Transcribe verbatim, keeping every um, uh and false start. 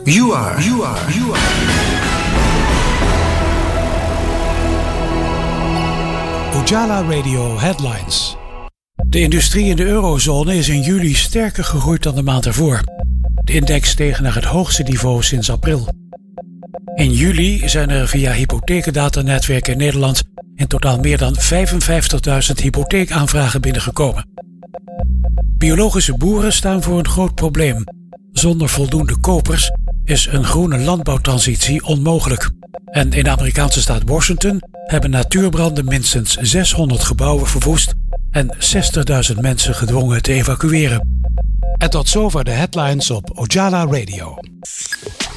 You are, you are, you are. Ojala Radio Headlines. De industrie in de eurozone is in juli sterker gegroeid dan de maand ervoor. De index steeg naar het hoogste niveau sinds april. In juli zijn er via hypotheekdatanetwerk in Nederland in totaal meer dan vijfenvijftigduizend hypotheekaanvragen binnengekomen. Biologische boeren staan voor een groot probleem. Zonder voldoende kopers is een groene landbouwtransitie onmogelijk. En in de Amerikaanse staat Washington hebben natuurbranden minstens zeshonderd gebouwen verwoest en zestigduizend mensen gedwongen te evacueren. En tot zover de headlines op Ojala Radio.